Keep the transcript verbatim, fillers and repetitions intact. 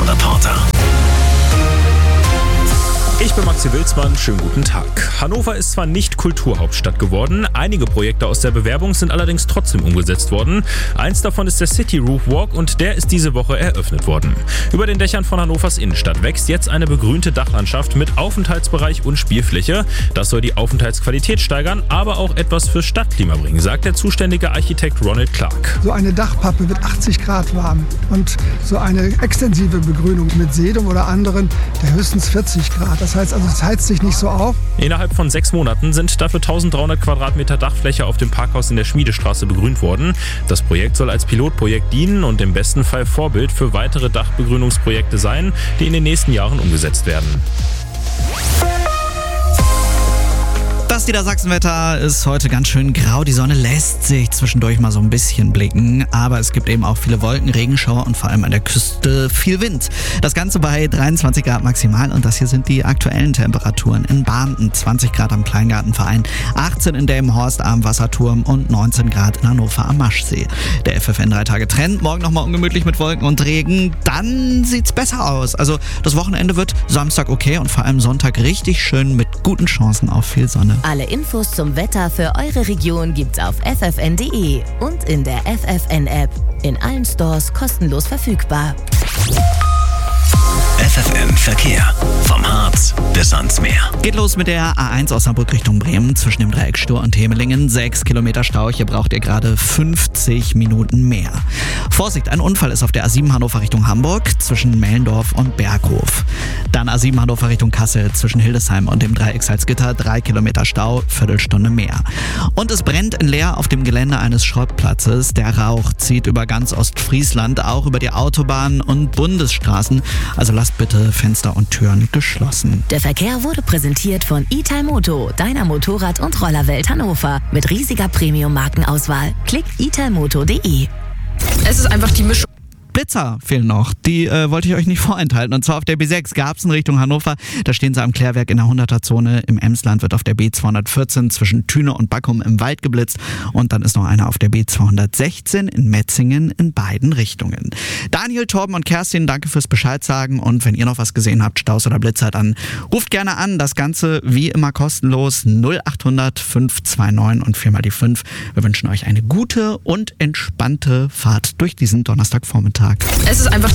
Wetterreporter. Ich bin Maxi Wilsmann, schönen guten Tag. Hannover ist zwar nicht Kulturhauptstadt geworden, einige Projekte aus der Bewerbung sind allerdings trotzdem umgesetzt worden. Eins davon ist der City Roof Walk und der ist diese Woche eröffnet worden. Über den Dächern von Hannovers Innenstadt wächst jetzt eine begrünte Dachlandschaft mit Aufenthaltsbereich und Spielfläche. Das soll die Aufenthaltsqualität steigern, aber auch etwas fürs Stadtklima bringen, sagt der zuständige Architekt Ronald Clark. So eine Dachpappe wird achtzig Grad warm und so eine extensive Begrünung mit Sedum oder anderen der höchstens vierzig Grad. Das heißt also, es heizt sich nicht so auf. Innerhalb von sechs Monaten sind dafür eintausenddreihundert Quadratmeter Dachfläche auf dem Parkhaus in der Schmiedestraße begrünt worden. Das Projekt soll als Pilotprojekt dienen und im besten Fall Vorbild für weitere Dachbegrünungsprojekte sein, die in den nächsten Jahren umgesetzt werden. Das Niedersachsenwetter ist heute ganz schön grau. Die Sonne lässt sich zwischendurch mal so ein bisschen blicken. Aber es gibt eben auch viele Wolken, Regenschauer und vor allem an der Küste viel Wind. Das Ganze bei dreiundzwanzig Grad maximal. Und das hier sind die aktuellen Temperaturen in Barnden. zwanzig Grad am Kleingartenverein, achtzehn in Delmenhorst am Wasserturm und neunzehn Grad in Hannover am Maschsee. Der F F N drei Tage Trend. Morgen nochmal ungemütlich mit Wolken und Regen. Dann sieht's besser aus. Also das Wochenende wird Samstag okay und vor allem Sonntag richtig schön mit guten Chancen auf viel Sonne. Alle Infos zum Wetter für eure Region gibt's auf f f n punkt d e und in der F F N-App. In allen Stores kostenlos verfügbar. F F N Verkehr. Vom Harz bis ans Meer. Geht los mit der A eins aus Hamburg Richtung Bremen zwischen dem Dreieck Stur und Hemelingen. Sechs Kilometer Stau, hier braucht ihr gerade fünfzig Minuten mehr. Vorsicht, ein Unfall ist auf der A sieben Hannover Richtung Hamburg zwischen Mellendorf und Berghof. Dann A sieben Hannover Richtung Kassel zwischen Hildesheim und dem Dreieck Salzgitter. Drei Kilometer Stau, Viertelstunde mehr. Und es brennt in Leer auf dem Gelände eines Schrottplatzes. Der Rauch zieht über ganz Ostfriesland, auch über die Autobahnen und Bundesstraßen. Also lasst bitte Fenster und Türen geschlossen. Der Verkehr wurde präsentiert von Italmoto, deiner Motorrad- und Rollerwelt Hannover. Mit riesiger Premium-Markenauswahl. Klick italmoto punkt d e. Es ist einfach die Mischung. Blitzer fehlen noch. Die äh, wollte ich euch nicht vorenthalten. Und zwar auf der B sechs Garbsen Richtung Hannover. Da stehen sie am Klärwerk in der hunderter-Zone. Im Emsland wird auf der B zweihundertvierzehn zwischen Thüne und Backum im Wald geblitzt. Und dann ist noch einer auf der B zweihundertsechzehn in Metzingen in beiden Richtungen. Daniel, Torben und Kerstin, danke fürs Bescheid sagen. Und wenn ihr noch was gesehen habt, Staus oder Blitzer, dann ruft gerne an. Das Ganze wie immer kostenlos null achthundert fünf zwei neun und viermal die fünf. Wir wünschen euch eine gute und entspannte Fahrt durch diesen Donnerstagvormittag. Es ist einfach